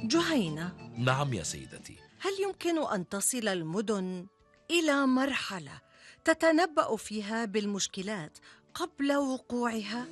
جهينة، نعم يا سيدتي. هل يمكن أن تصل المدن إلى مرحلة تتنبأ فيها بالمشكلات قبل وقوعها؟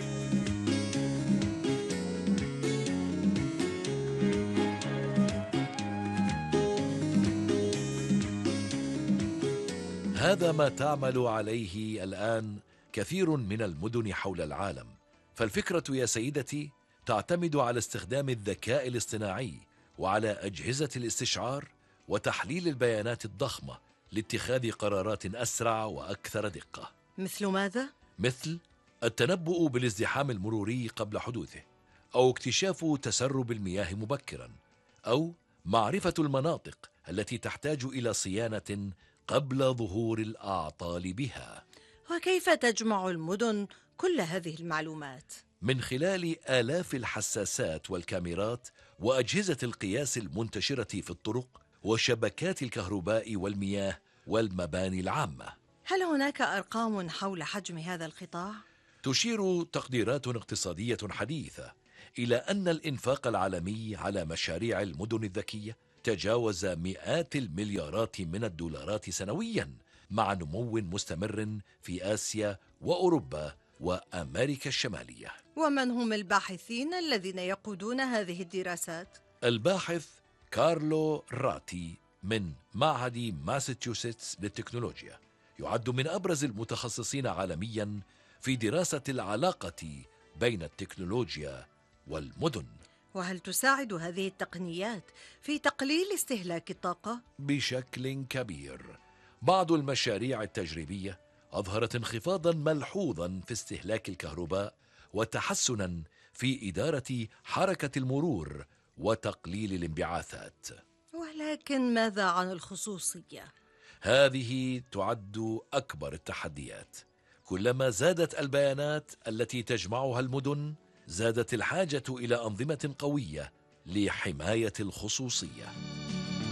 هذا ما تعمل عليه الآن كثير من المدن حول العالم. فالفكرة يا سيدتي تعتمد على استخدام الذكاء الاصطناعي وعلى أجهزة الاستشعار وتحليل البيانات الضخمة لاتخاذ قرارات أسرع وأكثر دقة. مثل ماذا؟ مثل التنبؤ بالازدحام المروري قبل حدوثه، أو اكتشاف تسرب المياه مبكرا، أو معرفة المناطق التي تحتاج إلى صيانة قبل ظهور الأعطال بها. وكيف تجمع المدن كل هذه المعلومات؟ من خلال آلاف الحساسات والكاميرات وأجهزة القياس المنتشرة في الطرق وشبكات الكهرباء والمياه والمباني العامة. هل هناك أرقام حول حجم هذا القطاع؟ تشير تقديرات اقتصادية حديثة إلى أن الإنفاق العالمي على مشاريع المدن الذكية تجاوز مئات المليارات من الدولارات سنويا، مع نمو مستمر في آسيا وأوروبا وأمريكا الشمالية. ومن هم الباحثين الذين يقودون هذه الدراسات؟ الباحث كارلو راتي من معهد ماساتشوستس للتكنولوجيا، يعد من أبرز المتخصصين عالميا في دراسة العلاقة بين التكنولوجيا والمدن. وهل تساعد هذه التقنيات في تقليل استهلاك الطاقة؟ بشكل كبير. بعض المشاريع التجريبية أظهرت انخفاضا ملحوظا في استهلاك الكهرباء وتحسنا في إدارة حركة المرور وتقليل الانبعاثات. ولكن ماذا عن الخصوصية؟ هذه تعد أكبر التحديات. كلما زادت البيانات التي تجمعها المدن، زادت الحاجة إلى أنظمة قوية لحماية الخصوصية.